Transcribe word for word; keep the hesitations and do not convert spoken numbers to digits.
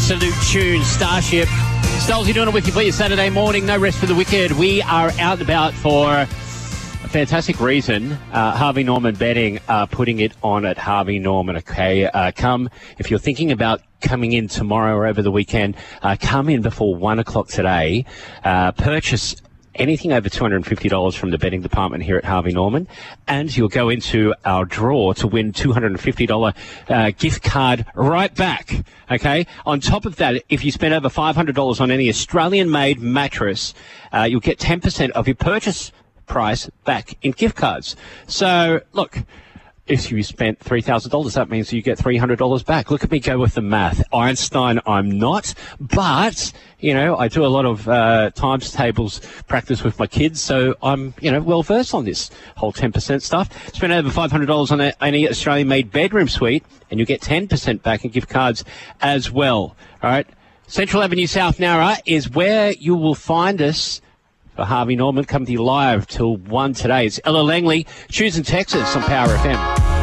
absolute tune, Starship. Stolzy doing it with you for your Saturday morning. No rest for the wicked. We are out and about for a fantastic reason. Uh, Harvey Norman Betting are putting it on at Harvey Norman. Okay, uh, come if you're thinking about coming in tomorrow or over the weekend. Uh, come in before one o'clock today. Uh, purchase anything over two hundred fifty dollars from the betting department here at Harvey Norman, and you'll go into our draw to win two hundred fifty dollars uh, gift card right back, okay? On top of that, if you spend over five hundred dollars on any Australian-made mattress, uh, you'll get ten percent of your purchase price back in gift cards. So, look, if you spent three thousand dollars, that means you get three hundred dollars back. Look at me go with the math. Einstein, I'm not, but, you know, I do a lot of uh, times tables practice with my kids, so I'm, you know, well-versed on this whole ten percent stuff. Spend over five hundred dollars on a, any Australian-made bedroom suite, and you get ten percent back in gift cards as well, all right? Central Avenue South Nowra is where you will find us for Harvey Norman. Come to you live till one today. It's Ella Langley, Choosing Texas on Power F M.